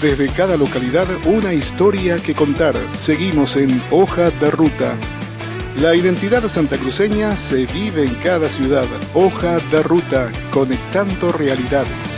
Desde cada localidad, una historia que contar. Seguimos en Hoja de Ruta. La identidad santacruceña se vive en cada ciudad. Hoja de Ruta, conectando realidades.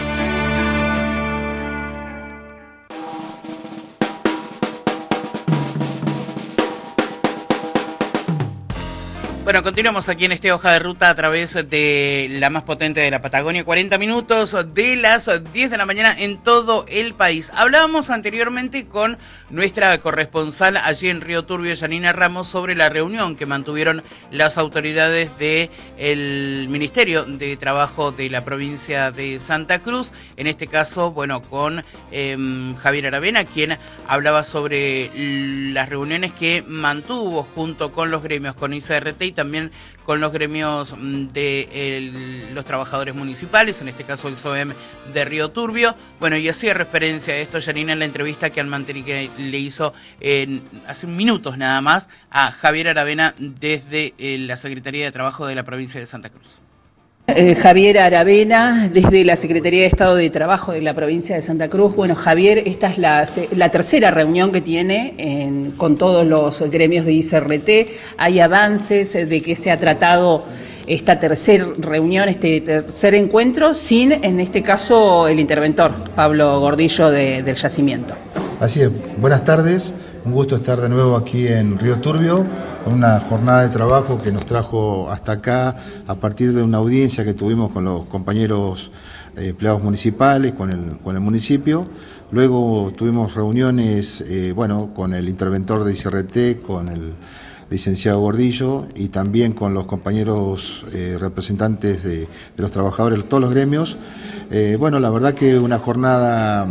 Bueno, continuamos aquí en este Hoja de Ruta a través de la más potente de la Patagonia. 40 minutos de las 10 de la mañana en todo el país. Hablábamos anteriormente con nuestra corresponsal allí en Río Turbio, Yanina Ramos, sobre la reunión que mantuvieron las autoridades del Ministerio de Trabajo de la provincia de Santa Cruz. En este caso, bueno, con Javier Aravena, quien hablaba sobre las reuniones que mantuvo junto con los gremios, con ICRT y también con los gremios de los trabajadores municipales, en este caso el SOEM de Río Turbio. Bueno, y hacía referencia a esto Yanina en la entrevista que le hizo hace minutos nada más a Javier Aravena desde la Secretaría de Trabajo de la provincia de Santa Cruz. Javier Aravena, desde la Secretaría de Estado de Trabajo de la provincia de Santa Cruz. Bueno, Javier, esta es la tercera reunión que tiene con todos los gremios de ICRT. ¿Hay avances de que se ha tratado esta tercera reunión, este tercer encuentro, sin, en este caso, el interventor, Pablo Gordillo, del yacimiento? Así es, buenas tardes, un gusto estar de nuevo aquí en Río Turbio, con una jornada de trabajo que nos trajo hasta acá a partir de una audiencia que tuvimos con los compañeros empleados municipales, con el municipio. Luego tuvimos reuniones con el interventor de ICRT, con el licenciado Gordillo y también con los compañeros representantes de los trabajadores, todos los gremios. La verdad que una jornada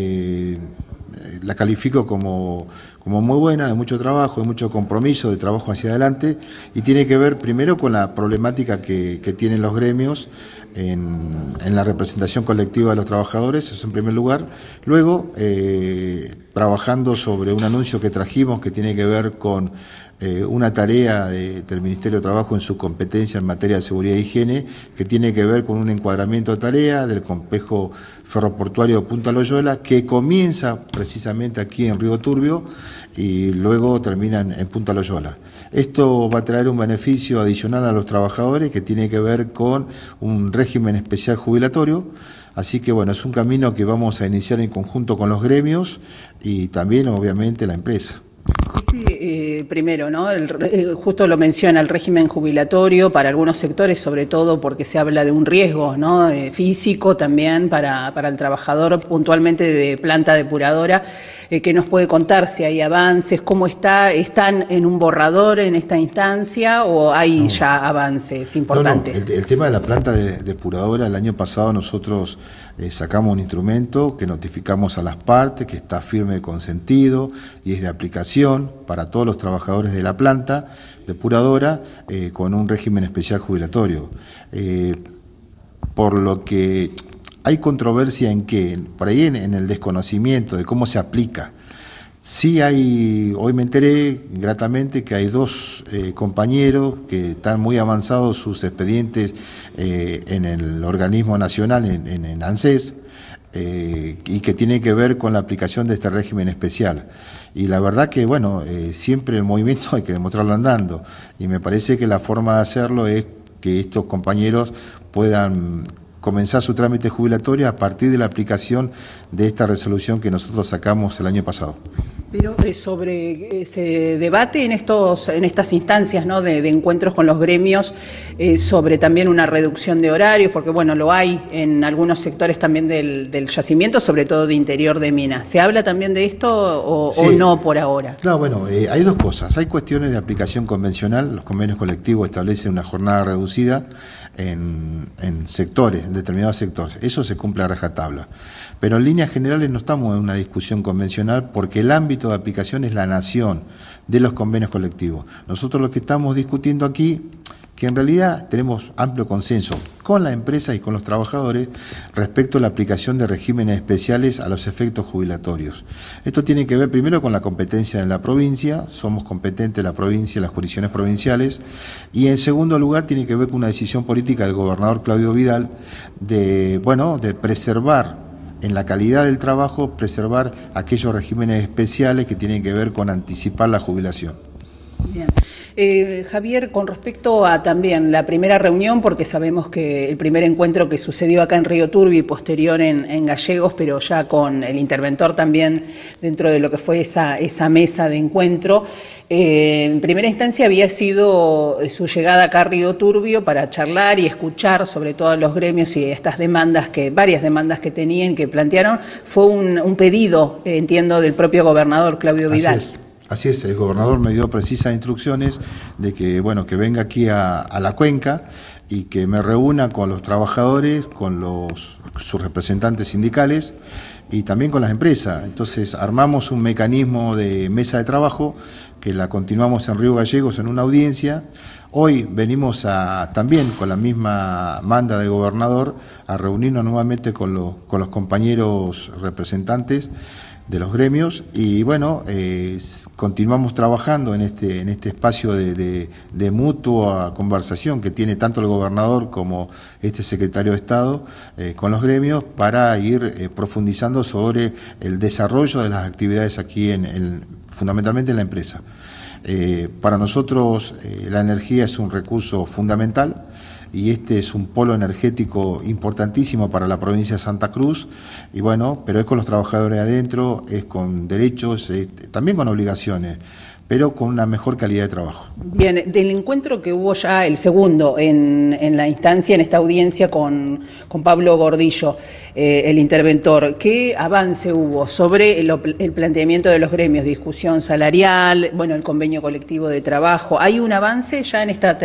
la califico como muy buena, de mucho trabajo, de mucho compromiso, de trabajo hacia adelante, y tiene que ver primero con la problemática que tienen los gremios en la representación colectiva de los trabajadores, eso en primer lugar. Luego, trabajando sobre un anuncio que trajimos que tiene que ver con una tarea del Ministerio de Trabajo en su competencia en materia de seguridad e higiene, que tiene que ver con un encuadramiento de tarea del complejo ferroportuario de Punta Loyola, que comienza precisamente aquí en Río Turbio y luego termina en Punta Loyola. Esto va a traer un beneficio adicional a los trabajadores que tiene que ver con un régimen especial jubilatorio. Así que bueno, es un camino que vamos a iniciar en conjunto con los gremios y también obviamente la empresa. Primero, ¿no? Justo lo menciona, el régimen jubilatorio para algunos sectores, sobre todo porque se habla de un riesgo, ¿no? Físico también para el trabajador, puntualmente de planta depuradora. ¿Qué nos puede contar si hay avances? ¿Cómo están en un borrador en esta instancia o hay ya avances importantes? El tema de la planta depuradora, el año pasado nosotros sacamos un instrumento que notificamos a las partes, que está firme, consentido y es de aplicación para todos los trabajadores de la planta depuradora con un régimen especial jubilatorio. Por lo que hay controversia en que, por ahí en el desconocimiento de cómo se aplica. Sí hoy me enteré gratamente que hay dos compañeros que están muy avanzados sus expedientes en el organismo nacional, en ANSES, y que tiene que ver con la aplicación de este régimen especial. Y la verdad que, siempre el movimiento hay que demostrarlo andando, y me parece que la forma de hacerlo es que estos compañeros puedan comenzar su trámite jubilatorio a partir de la aplicación de esta resolución que nosotros sacamos el año pasado. Pero sobre se debate en estas instancias, ¿no? de encuentros con los gremios sobre también una reducción de horarios, porque lo hay en algunos sectores también del yacimiento, sobre todo de interior de Minas. ¿Se habla también de esto sí. o no por ahora? No, hay dos cosas. Hay cuestiones de aplicación convencional. Los convenios colectivos establecen una jornada reducida en sectores, en determinados sectores. Eso se cumple a rajatabla. Pero en líneas generales no estamos en una discusión convencional porque el ámbito de aplicación es la nación de los convenios colectivos. Nosotros lo que estamos discutiendo aquí, que en realidad tenemos amplio consenso con la empresa y con los trabajadores respecto a la aplicación de regímenes especiales a los efectos jubilatorios. Esto tiene que ver primero con la competencia de la provincia, somos competentes la provincia y las jurisdicciones provinciales, y en segundo lugar tiene que ver con una decisión política del gobernador Claudio Vidal de preservar en la calidad del trabajo, preservar aquellos regímenes especiales que tienen que ver con anticipar la jubilación. Bien. Javier, con respecto a también la primera reunión, porque sabemos que el primer encuentro que sucedió acá en Río Turbio y posterior en Gallegos, pero ya con el interventor también dentro de lo que fue esa mesa de encuentro, en primera instancia había sido su llegada acá a Río Turbio para charlar y escuchar sobre todos los gremios y estas demandas, varias demandas que tenían, que plantearon, fue un pedido, entiendo, del propio gobernador Claudio Vidal. Así es, el gobernador me dio precisas instrucciones de que, bueno, que venga aquí a la cuenca y que me reúna con los trabajadores, con sus representantes sindicales y también con las empresas. Entonces armamos un mecanismo de mesa de trabajo que la continuamos en Río Gallegos en una audiencia. Hoy venimos también con la misma manda del gobernador a reunirnos nuevamente con los compañeros representantes de los gremios y bueno, continuamos trabajando en este espacio de mutua conversación que tiene tanto el gobernador como este secretario de Estado con los gremios para ir profundizando sobre el desarrollo de las actividades aquí fundamentalmente en la empresa. Para nosotros la energía es un recurso fundamental y este es un polo energético importantísimo para la provincia de Santa Cruz, y bueno, pero es con los trabajadores adentro, es con derechos, también con obligaciones, pero con una mejor calidad de trabajo. Bien, del encuentro que hubo ya, el segundo, en la instancia, en esta audiencia con Pablo Gordillo, el interventor, ¿qué avance hubo sobre el planteamiento de los gremios, discusión salarial, bueno, el convenio colectivo de trabajo? ¿Hay un avance ya en este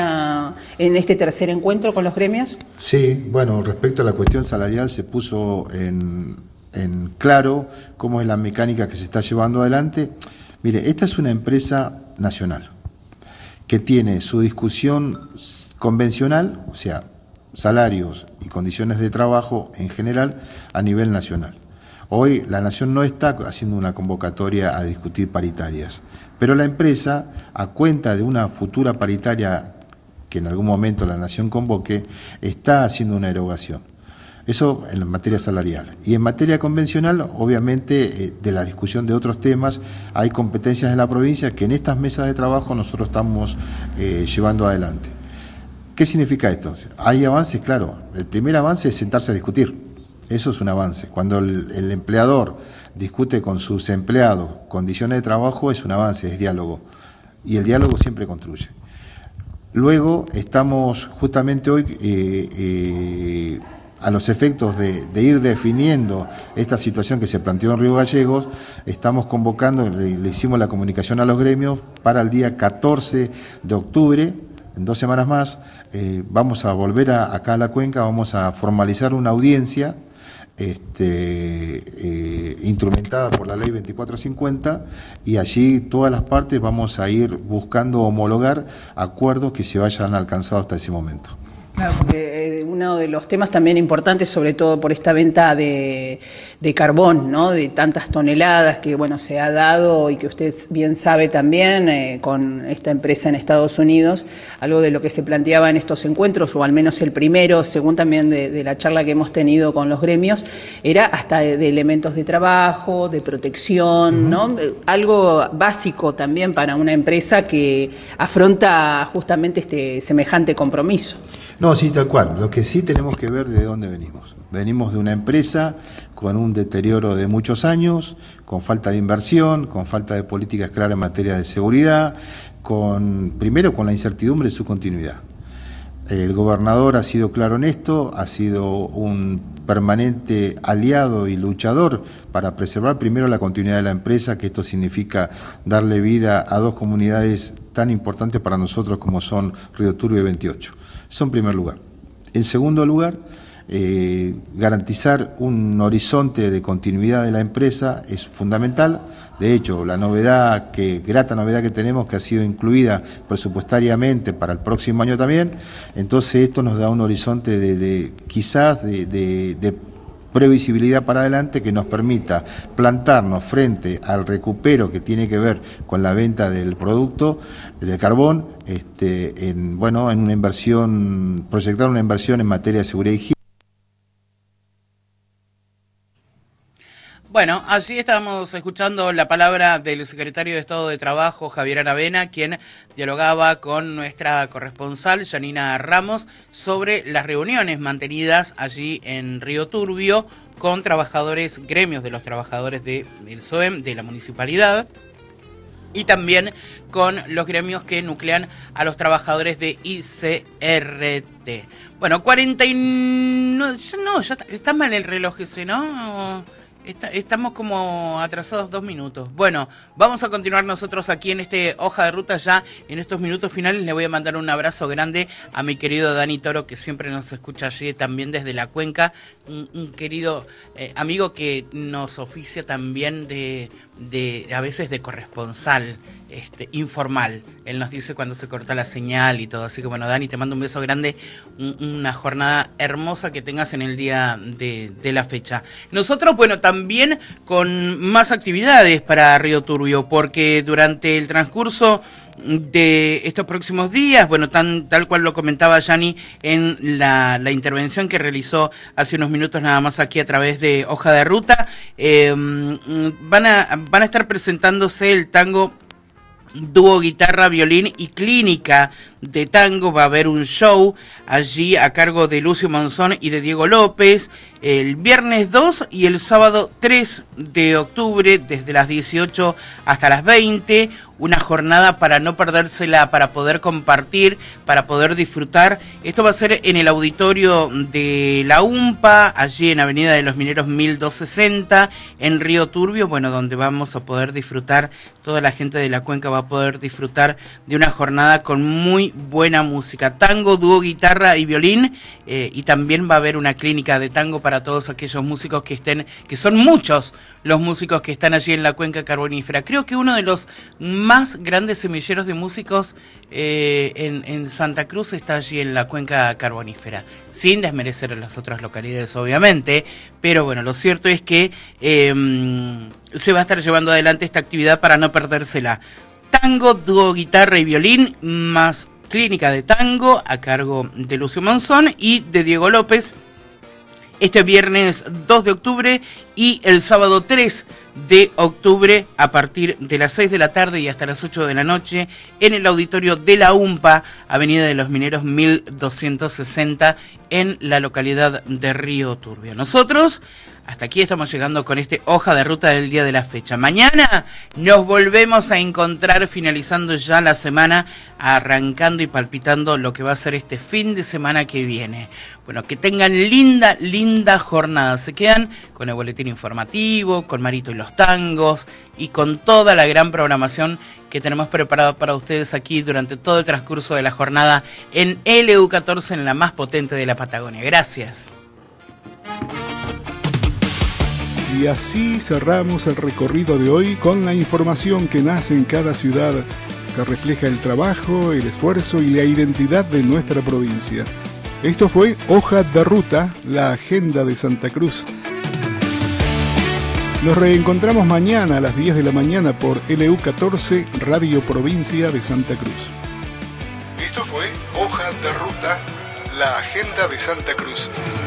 tercer encuentro con los gremios? Sí, bueno, respecto a la cuestión salarial se puso en claro cómo es la mecánica que se está llevando adelante. Mire, esta es una empresa nacional que tiene su discusión convencional, o sea, salarios y condiciones de trabajo en general a nivel nacional. Hoy la Nación no está haciendo una convocatoria a discutir paritarias, pero la empresa, a cuenta de una futura paritaria que en algún momento la Nación convoque, está haciendo una erogación. Eso en materia salarial. Y en materia convencional, obviamente, de la discusión de otros temas, hay competencias de la provincia que en estas mesas de trabajo nosotros estamos llevando adelante. ¿Qué significa esto? Hay avances, claro. El primer avance es sentarse a discutir. Eso es un avance. Cuando el empleador discute con sus empleados condiciones de trabajo, es un avance, es diálogo. Y el diálogo siempre construye. Luego, estamos justamente hoy... a los efectos de ir definiendo esta situación que se planteó en Río Gallegos, estamos convocando, le hicimos la comunicación a los gremios para el día 14 de octubre, en 2 semanas más, vamos a volver acá a la cuenca, vamos a formalizar una audiencia instrumentada por la ley 2450 y allí todas las partes vamos a ir buscando homologar acuerdos que se vayan alcanzados hasta ese momento. Claro, porque uno de los temas también importantes, sobre todo por esta venta de carbón, ¿no? De tantas toneladas que, bueno, se ha dado y que usted bien sabe también con esta empresa en Estados Unidos, algo de lo que se planteaba en estos encuentros, o al menos el primero, según también de la charla que hemos tenido con los gremios, era hasta de elementos de trabajo, de protección, ¿no? Algo básico también para una empresa que afronta justamente este semejante compromiso. No, sí, tal cual. Lo que sí tenemos que ver de dónde venimos. Venimos de una empresa con un deterioro de muchos años, con falta de inversión, con falta de políticas claras en materia de seguridad, primero con la incertidumbre de su continuidad. El gobernador ha sido claro en esto, ha sido un permanente aliado y luchador para preservar primero la continuidad de la empresa, que esto significa darle vida a 2 comunidades tan importantes para nosotros como son Río Turbio y 28. Eso en primer lugar. En segundo lugar, garantizar un horizonte de continuidad de la empresa es fundamental. De hecho, grata novedad que tenemos, que ha sido incluida presupuestariamente para el próximo año también, entonces esto nos da un horizonte de previsibilidad para adelante que nos permita plantarnos frente al recupero que tiene que ver con la venta del producto de carbón, en una inversión, proyectar una inversión en materia de seguridad y higiene. Bueno, así estábamos escuchando la palabra del secretario de Estado de Trabajo, Javier Aravena, quien dialogaba con nuestra corresponsal, Yanina Ramos, sobre las reuniones mantenidas allí en Río Turbio con trabajadores, gremios de los trabajadores del SOEM, de la municipalidad, y también con los gremios que nuclean a los trabajadores de ICRT. Bueno, 49... No, ya está mal el reloj ese, ¿no? Estamos como atrasados 2 minutos. Bueno, vamos a continuar nosotros aquí en este Hoja de Ruta. Ya en estos minutos finales le voy a mandar un abrazo grande a mi querido Dani Toro, que siempre nos escucha allí también desde la cuenca. Un querido amigo que nos oficia también de a veces de corresponsal informal. Él nos dice cuando se corta la señal y todo. Así que bueno, Dani, te mando un beso grande. Una jornada hermosa que tengas en el día de la fecha. Nosotros, bueno, también con más actividades para Río Turbio, porque durante el transcurso de estos próximos días, bueno, tal cual lo comentaba Yani en la intervención que realizó hace unos minutos nada más aquí a través de Hoja de Ruta, van a estar presentándose el tango dúo, guitarra, violín y clínica de tango. Va a haber un show allí a cargo de Lucio Monzón y de Diego López el viernes 2 y el sábado 3 de octubre desde las 18 hasta las 20. Una jornada para no perdérsela, para poder compartir, para poder disfrutar. Esto va a ser en el auditorio de la UMPA, allí en Avenida de los Mineros 1260, en Río Turbio, bueno, donde vamos a poder disfrutar, toda la gente de la cuenca va a poder disfrutar de una jornada con muy buena música. Tango, dúo, guitarra y violín, y también va a haber una clínica de tango para todos aquellos músicos que son muchos los músicos que están allí en la cuenca carbonífera. Creo que uno de los más grandes semilleros de músicos en Santa Cruz está allí en la cuenca carbonífera, sin desmerecer a las otras localidades obviamente, pero bueno, lo cierto es que se va a estar llevando adelante esta actividad para no perdérsela. Tango, dúo, guitarra y violín, más clínica de tango a cargo de Lucio Monzón y de Diego López, este viernes 2 de octubre y el sábado 3 de octubre a partir de las 6 de la tarde y hasta las 8 de la noche en el auditorio de la UMPA, Avenida de los Mineros 1260, en la localidad de Río Turbio. Nosotros hasta aquí estamos llegando con este Hoja de Ruta del día de la fecha. Mañana nos volvemos a encontrar finalizando ya la semana, arrancando y palpitando lo que va a ser este fin de semana que viene. Bueno, que tengan linda jornada. Se quedan con el boletín informativo, con Marito y los tangos y con toda la gran programación que tenemos preparada para ustedes aquí durante todo el transcurso de la jornada en LU14, en la más potente de la Patagonia. Gracias. Y así cerramos el recorrido de hoy con la información que nace en cada ciudad, que refleja el trabajo, el esfuerzo y la identidad de nuestra provincia. Esto fue Hoja de Ruta, la agenda de Santa Cruz. Nos reencontramos mañana a las 10 de la mañana por LU14, Radio Provincia de Santa Cruz. Esto fue Hoja de Ruta, la agenda de Santa Cruz.